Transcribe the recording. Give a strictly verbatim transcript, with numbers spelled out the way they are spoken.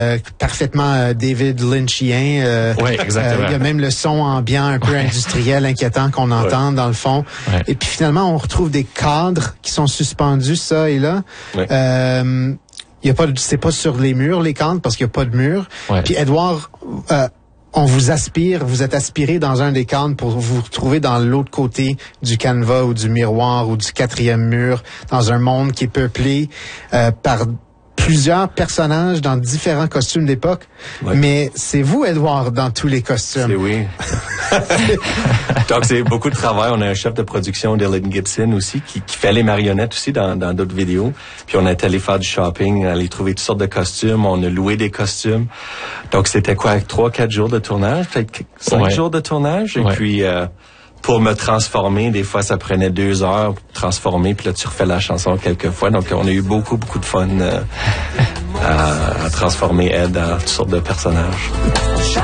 Euh, parfaitement euh, David Lynchien. Euh, oui, exactement. Il euh, y a même le son ambiant un peu industriel, inquiétant qu'on entend ouais. dans le fond. Ouais. Et puis finalement, on retrouve des cadres qui sont suspendus, ça et là. Ouais. Euh, il y a pas, c'est pas sur les murs les cadres parce qu'il y a pas de mur. Ouais. Puis Edouard, euh, on vous aspire, vous êtes aspiré dans un des cadres pour vous retrouver dans l'autre côté du canevas ou du miroir ou du quatrième mur, dans un monde qui est peuplé euh, par plusieurs personnages dans différents costumes d'époque. Ouais. Mais c'est vous, Edouard, dans tous les costumes. C'est oui. Donc, c'est beaucoup de travail. On a un chef de production, Dylan Gibson, aussi, qui, qui fait les marionnettes aussi dans, dans d'autres vidéos. Puis, on est allé faire du shopping, aller trouver toutes sortes de costumes. On a loué des costumes. Donc, c'était quoi? Trois, quatre jours de tournage? Peut-être cinq ouais. jours de tournage. Et ouais. puis... Euh, pour me transformer, des fois, ça prenait deux heures pour transformer, puis là, tu refais la chanson quelques fois. Donc, on a eu beaucoup, beaucoup de fun euh, à, à transformer Ed en toutes sortes de personnages.